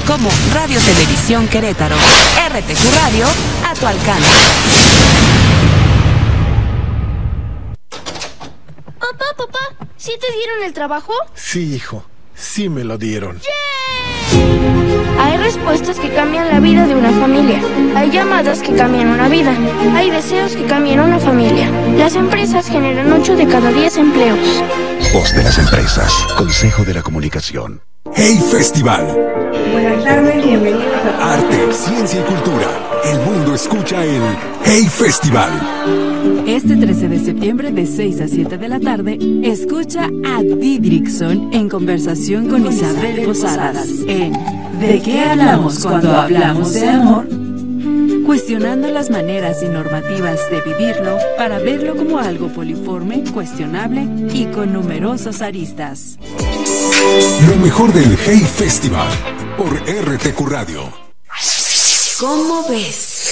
como Radio Televisión Querétaro. RTQ Radio, a tu alcance. Papá, ¿sí te dieron el trabajo? Sí, hijo, sí me lo dieron. ¡Yay! Hay respuestas que cambian la vida de una familia. Hay llamadas que cambian una vida. Hay deseos que cambian una familia. Las empresas generan 8 de cada 10 empleos. Voz de las empresas. Consejo de la Comunicación. Hey Festival. Buenas tardes, bienvenidos a Arte, ciencia y cultura. El mundo escucha el Hey Festival. Este 13 de septiembre de 6 a 7 de la tarde, escucha a Didrikson en conversación con Isabel Posadas en ¿De qué hablamos cuando hablamos de amor? Cuestionando las maneras y normativas de vivirlo para verlo como algo poliforme, cuestionable y con numerosas aristas. Lo mejor del Hey Festival por RTQ Radio. ¿Cómo ves?